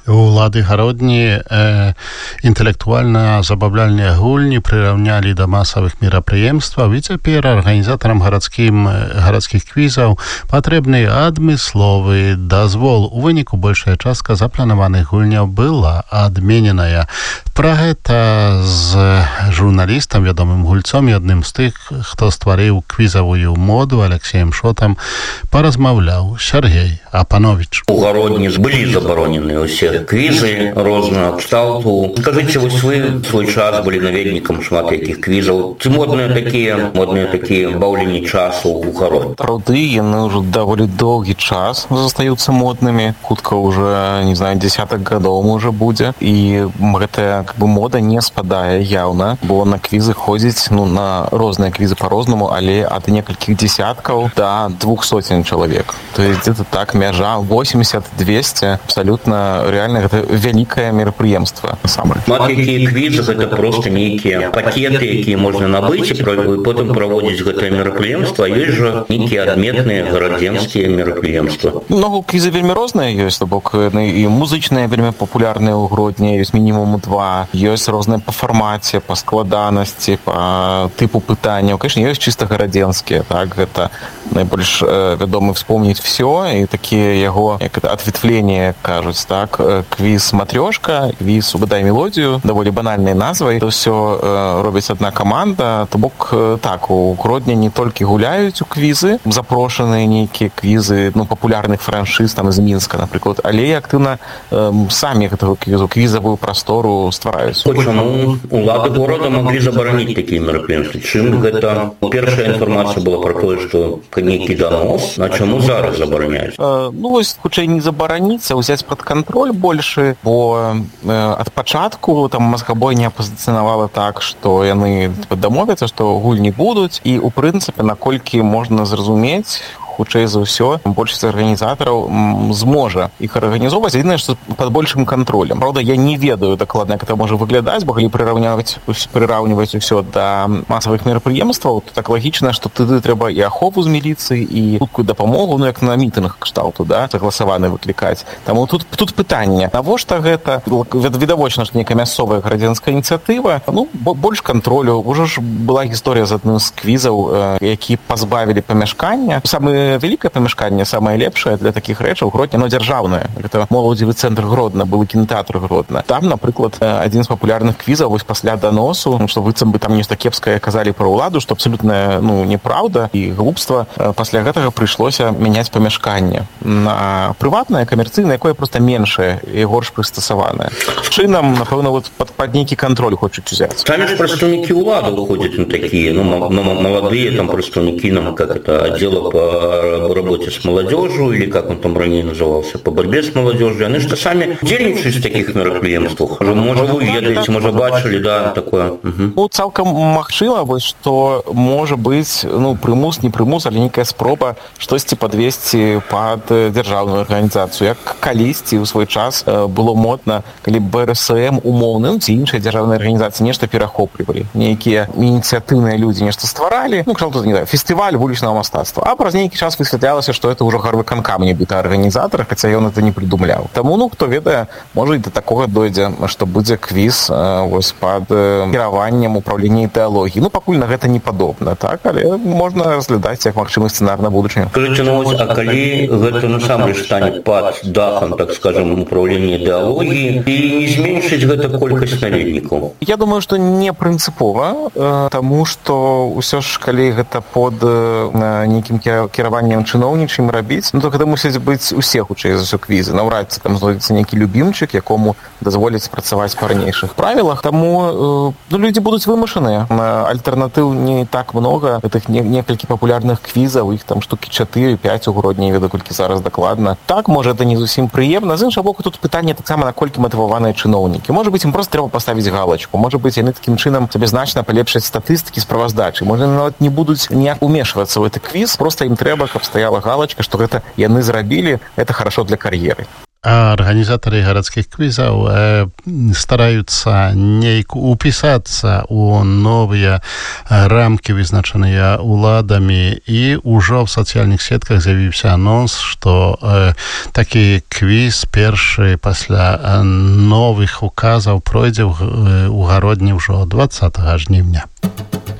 Улады гародні інтэлектуальна-забаўляльныя гульні прыраўнялі да масавых мерапрыемстваў, і цяпер арганізатарам гарадскіх квізаў патрэбны адмысловы дазвол. У выніку большая частка запланаваных гульняў была адмененая. Пра гэта з журналістам, вядомым гульцом і адным з тых, хто стварыў квізавую моду, Алексеем Шотам, паразмаўляў Сергей Апанович. У гародні былі забаронены ўсе квізы рознага кшталту. Скажыце, вось вы свой час былі наведнікам шмат якіх квізаў. Ці модныя такія баўленні часу ў гародні? Праўды, яны ўжо даволі доўгі час застаюцца моднымі. Хутка ўжо, не знаю, десятак гадоў можа будзе. І гэтая мода не спадае яўна, бо на квізы ходзіць, на розныя квізы па-рознаму, але ад некалькіх десяткаў да 200 чалавек. То есть где-то так мяжа 80-200 абсолютно реально гэта вялікае мерапрыемства насамрэч. Якія квізы гэта проста нейкія пакеты, якія можна набыць і потым праводзіць гэтае мерапрыемства, а ёсць жа нейкія адметныя гарадзенскія мерапрыемствы. Квізы вельмі розныя ёсць, то бок і музычныя вельмі папулярныя ў Гродні, ёсць мінімум 2, ёсць розныя па фармаце, па складанасці, па тыпу пытанняў. Конечно, ёсць чыста гарадзенскія, так, гэта найбольш вядомы «Вспомнить все», і такія яго, як это, ответвление, кажуць, так, квіз «Матрёшка», квіз «Угадай мелодію», даволі банальнай назвай. Это ўсё робіць адна каманда, то бок так, у Гродні не толькі гуляюць у квізы, запрошаныя нейкія квізы, папулярных франшыз, там, з Мінска, напрыклад, але і актыўна самі гэтага квізу, квізавую прастору ствараюць. Чаму улады горада маглі забараніць такія мерапрыемствы? Чым гэта? Першая інфармацыя была пра тое, што нейкі данос, а чаму зараз забараняюць? Вось, хутчэй не забараніцца, узяць пад кантроль большы, бо ад пачатку там мазгабой не пазіцыянавала так, што яны дамовяцца, што гульні будуць, і у прынцыпе, наколькі можна зразумець, хутчэй за ўсё, большасць арганізатараў зможа іх арганізоўваць, адзінае, што пад большым кантролем. Праўда, я не ведаю дакладна, як это можа выглядаць, бо калі прыраўніваць усё да масавых мерапрыемстваў, то так лагічна, што тады трэба і ахову з міліцыі, і хуткую дапамогу, як на мітынгах кшталту, да, загаласаваны выклікаць. Таму тут пытанне, навошта гэта? Відавочна, што нейкая мясцовая гарадзенская ініцыятыва, больш кантролю. Ужо ж была гісторыя з адным з квізаў, які пазбавілі памяшкання. Вялікае памяшканне, самае лепшае для такіх рэчаў Гродні, дзяржаўнае. Гэта моладзевы цэнтр Гродна, былы кінатэатр Гродна. Там, напрыклад, адзін з папулярных квізаў вось пасля даносу, што быццам бы там нешта кепскае казалі пра ўладу, што абсалютна неправда і глупства, пасля гэтага прыйшлося мяняць памяшканне на прыватнае, камерцыйнае, якое проста меншае і горш прыстасаванае. Чынам, напэўна, пад нейкі кантроль хочуць узяць. Самі ж прадстаўнікі ўлады выходзяць на такія, маладыя там прадстаўнікі, аддзела па работе с молодежью, или как он там ранее назывался, по борьбе с молодежью, они что сами удзельнічаюць в таких мерапрыемствах. Можа, вы ведаеце, можа, бачылі, да, такое. Цалкам магчыма, што можа быць, прымус, не прымус, але нейкая спроба штосьці падвесці пад дзяржаўную арганізацыю. Як калісьці ў свой час было модна, калі БРСМ умоўны, ці іншыя дзяржаўныя арганізацыі нешта перахоплівалі. Нейкія ініцыятыўныя людзі нешта стваралі, фестываль вулічнага мастацтва. А праз нейкі час высвятлялася, што это ўжо гарвыканкам нібыта арганізатар, хаця ён это не прыдумляў. Таму, хто ведае, можа і да такога дойдзе, што будзе квіз пад кіраваннем управлення ідэалогіі. Пакуль на гэта не падобна, так, але можна разглядаць як магчымы сцэнар на будучыню. Скажыце, а калі гэта насамрэч стане пад дахам, так скажам, управлення ідэалогіі, і не зменшыць гэта колькасць наведнікаў? Я думаю, што не прынцыпова, таму што ўсё ж, калі гэта под нейкім кіраваннем чыноўнічым рабіць, то гэта мусіць быць усе хутчэй за ўсё квізы. Наўрад ці там знойдзецца нейкі любімчык, якому дазволяць працаваць па ранейшых правілах. Таму людзі будуць вымушаныя. Альтэрнатыў не так многа. Гэтых некалькі папулярных квізаў, іх там штукі 4-5 у Гродні, не ведаю, колькі зараз дакладна. Так, можа, это не зусім прыемна. З іншага боку, тут пытанне таксама, наколькі матываваныя чыноўнікі. Можа быць, ім проста трэба паставіць галачку. Можа быць, яны такім чынам сабе значна палепшаць статыстыкі справаздачы. Можа, нават не будуць ніяк умешвацца ў гэты квіз, проста ім трэба, каб стаяла галачка, што гэта яны зрабілі, это хорошо для кар'еры. А арганізатары гарадскіх квізаў стараюцца неяк упісацца ў новыя рамкі, вызначаныя ўладамі, і ўжо в сацыяльных сетках з'явіўся анонс, што такі квіз першы пасля новых указаў пройдзе ў гародні ўжо 20 жніўня.